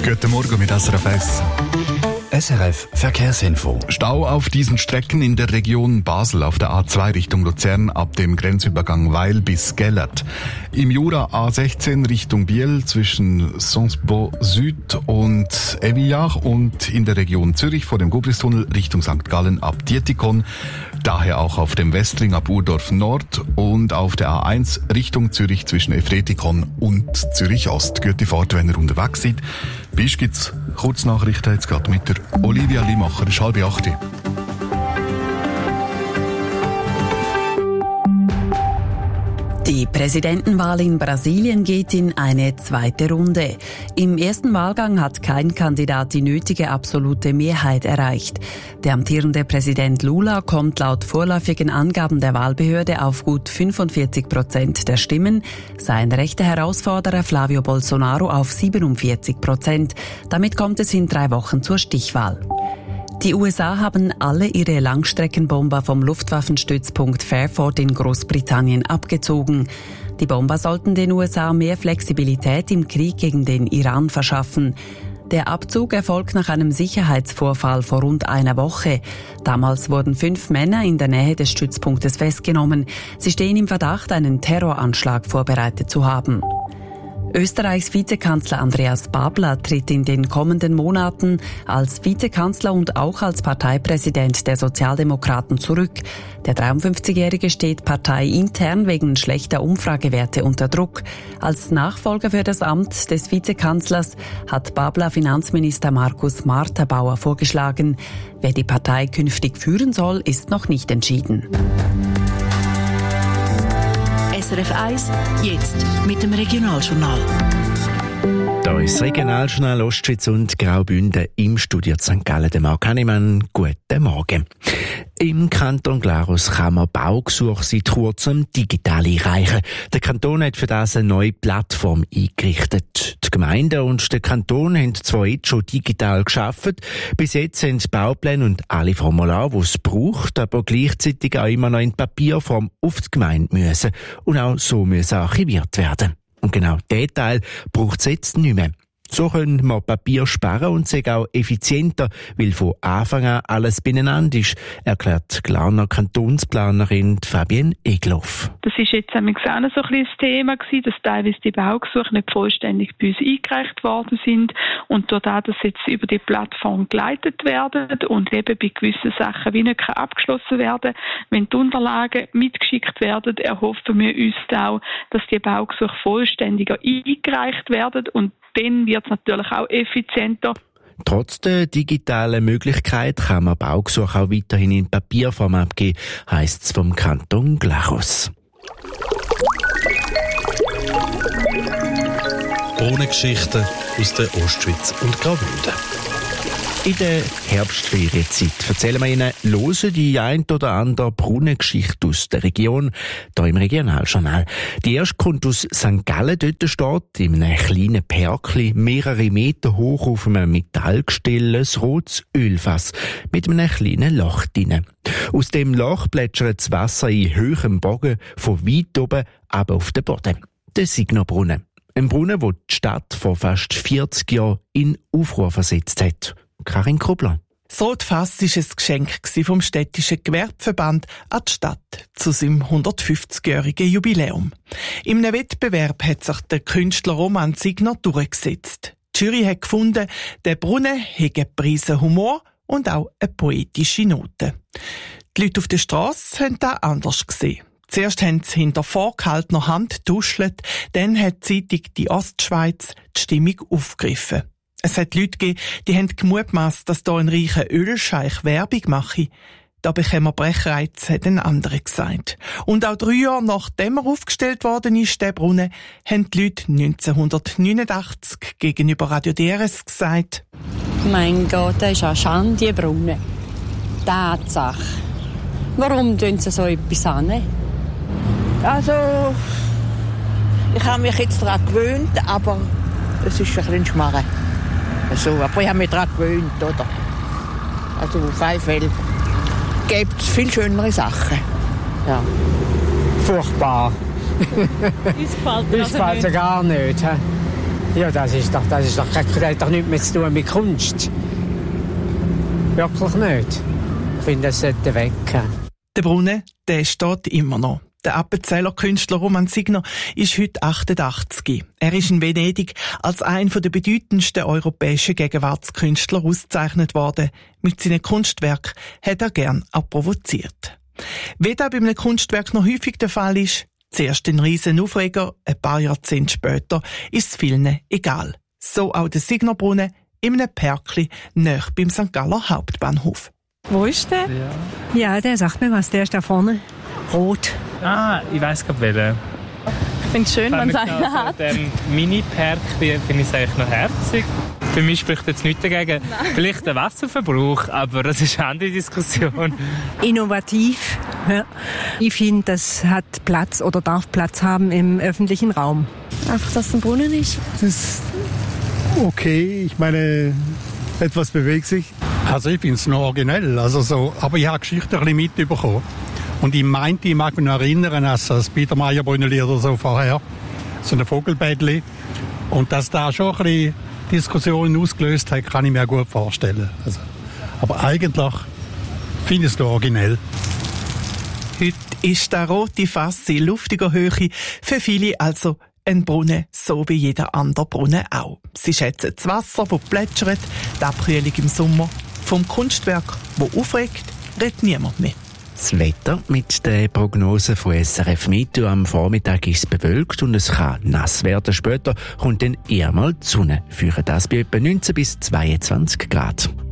Guten Morgen mit SRF 1. SRF Verkehrsinfo. Stau auf diesen Strecken in der Region Basel auf der A2 Richtung Luzern ab dem Grenzübergang Weil bis Gellert. Im Jura A16 Richtung Biel zwischen Sonsbo Süd und Evillach und in der Region Zürich vor dem Gubristunnel Richtung St. Gallen ab Dietikon. Daher auch auf dem Westring ab Urdorf Nord und auf der A1 Richtung Zürich zwischen Efretikon und Zürich Ost. Gute Fahrt, wenn ihr unterwegs seid. Bis gibt's Kurznachrichten jetzt gerade mit der Olivia Limacher, 7:30. Die Präsidentenwahl in Brasilien geht in eine zweite Runde. Im ersten Wahlgang hat kein Kandidat die nötige absolute Mehrheit erreicht. Der amtierende Präsident Lula kommt laut vorläufigen Angaben der Wahlbehörde auf gut 45% der Stimmen, sein rechter Herausforderer Flavio Bolsonaro auf 47%. Damit kommt es in 3 Wochen zur Stichwahl. Die USA haben alle ihre Langstreckenbomber vom Luftwaffenstützpunkt Fairford in Großbritannien abgezogen. Die Bomber sollten den USA mehr Flexibilität im Krieg gegen den Iran verschaffen. Der Abzug erfolgt nach einem Sicherheitsvorfall vor rund einer Woche. Damals wurden 5 Männer in der Nähe des Stützpunktes festgenommen. Sie stehen im Verdacht, einen Terroranschlag vorbereitet zu haben. Österreichs Vizekanzler Andreas Babler tritt in den kommenden Monaten als Vizekanzler und auch als Parteipräsident der Sozialdemokraten zurück. Der 53-Jährige steht parteiintern wegen schlechter Umfragewerte unter Druck. Als Nachfolger für das Amt des Vizekanzlers hat Babler Finanzminister Markus Marterbauer vorgeschlagen. Wer die Partei künftig führen soll, ist noch nicht entschieden. SRF 1, jetzt mit dem Regionaljournal. Da ist das Regionaljournal Ostschweiz und Graubünden im Studio St. Gallen. Der Marc Hannemann, guten Morgen. Im Kanton Glarus kann man Baugesuche seit kurzem digital einreichen. Der Kanton hat für das eine neue Plattform eingerichtet. Die Gemeinden und der Kanton haben zwar jetzt schon digital gearbeitet, bis jetzt sind die Baupläne und alle Formulare, die es braucht, aber gleichzeitig auch immer noch in Papierform auf die Gemeinde müssen und auch so müssen archiviert werden. Und genau diesen Teil braucht es jetzt nicht mehr. So können wir Papier sparen und sind auch effizienter, weil von Anfang an alles beieinander ist, erklärt Glarner Kantonsplanerin Fabienne Egloff. Das ist jetzt auch noch so ein bisschen das Thema gewesen, dass teilweise die Baugesuche nicht vollständig bei uns eingereicht worden sind und dadurch, dass jetzt über die Plattform geleitet werden und eben bei gewissen Sachen wie nicht abgeschlossen werden, wenn die Unterlagen mitgeschickt werden, erhoffen wir uns auch, dass die Baugesuche vollständiger eingereicht werden und dann wird es natürlich auch effizienter. Trotz der digitalen Möglichkeit kann man Baugesuche auch weiterhin in Papierform abgeben, heisst es vom Kanton Glarus. Brunnengeschichten aus der Ostschweiz und Graubünden. In der Herbstferienzeit erzählen wir Ihnen lose die ein oder andere Brunnengeschichte aus der Region, hier im Regionaljournal. Die erste kommt aus St. Gallen. Dort steht in einem kleinen Perkli mehrere Meter hoch auf einem Metallgestell ein rotes Ölfass mit einem kleinen Loch drin. Aus dem Loch plätschert das Wasser in höherem Bogen von weit oben ab auf den Boden. Der Signo-Brunnen. Ein Brunnen, den die Stadt vor fast 40 Jahren in Aufruhr versetzt hat. Karin Krubler. Das Rotfass war ein Geschenk vom städtischen Gewerbeverband an die Stadt zu seinem 150-jährigen Jubiläum. In einem Wettbewerb hat sich der Künstler Roman Signer durchgesetzt. Die Jury hat gefunden, der Brunnen hätte einen Prise Humor und auch eine poetische Note. Die Leute auf der Strasse haben das anders gesehen. Zuerst haben sie hinter vorgehaltener Hand getuschelt, dann hat die Zeitung «Die Ostschweiz» die Stimmung aufgegriffen. Es hat Leute gegeben, die haben gemutmaßt, dass hier ein reicher Ölscheich Werbung mache. Da bekommen wir Brechreiz, hat ein anderer gesagt. Und auch 3 Jahre nachdem er aufgestellt worden ist, der Brunnen, haben die Leute 1989 gegenüber Radio DRS gesagt: Mein Gott, das ist eine Schande, die Brunnen. Tatsache. Warum tun sie so etwas an? Also, ich habe mich jetzt daran gewöhnt, aber es ist ein bisschen Schmarre. Also, aber ich habe mich daran gewöhnt, oder? Also auf jeden Fall gibt es viel schönere Sachen. Ja. Furchtbar. Uns gefällt ja gar nicht. Ja, das hat doch nichts mehr zu tun mit Kunst. Wirklich nicht. Ich finde, das sollte weg. Der Brunnen, der steht immer noch. Der Appenzeller Künstler Roman Signer ist heute 88. Er ist in Venedig als einer der bedeutendsten europäischen Gegenwartskünstler ausgezeichnet worden. Mit seinen Kunstwerken hat er gern auch provoziert. Wie das bei einem Kunstwerk noch häufig der Fall ist, zuerst ein riesen Aufreger, ein paar Jahrzehnte später ist es vielen egal. So auch der Signerbrunnen in einem Pärkli nahe beim St. Galler Hauptbahnhof. Wo ist der? Ja, der sagt mir was. Der ist da vorne. Rot. Ah, ich weiss gerade welchen. Ich finde es schön, wenn es einen hat. Den Mini-Park finde ich es eigentlich noch herzig. Für mich spricht jetzt nichts dagegen. Nein. Vielleicht der Wasserverbrauch, aber das ist eine andere Diskussion. Innovativ. Ja. Ich finde, das hat Platz oder darf Platz haben im öffentlichen Raum. Einfach, dass es ein Brunnen ist. Das ist okay. Ich meine, etwas bewegt sich. Also ich finde es noch originell. Aber ich habe die Geschichte ein bisschen mitbekommen. Und ich mag mich noch erinnern an das Biedermeierbrunnenlied oder so vorher. So ein Vogelbettli. Und dass da schon ein bisschen Diskussionen ausgelöst hat, kann ich mir gut vorstellen. Aber eigentlich finde ich es noch originell. Heute ist der rote Fass in luftiger Höhe. Für viele also ein Brunnen, so wie jeder andere Brunnen auch. Sie schätzen das Wasser, das plätschert, die Abkühlung im Sommer. Vom Kunstwerk, das aufregt, redet niemand mehr. Das Wetter mit der Prognose von SRF Meteo. Am Vormittag ist es bewölkt und es kann nass werden. Später kommt dann eher mal die Sonne. Für das bei etwa 19 bis 22 Grad.